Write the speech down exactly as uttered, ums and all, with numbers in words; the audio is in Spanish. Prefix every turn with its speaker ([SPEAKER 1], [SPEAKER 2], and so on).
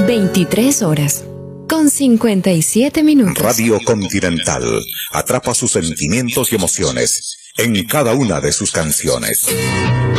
[SPEAKER 1] veintitrés horas, con cincuenta y siete minutos.
[SPEAKER 2] Radio Continental atrapa sus sentimientos y emociones en cada una de sus canciones.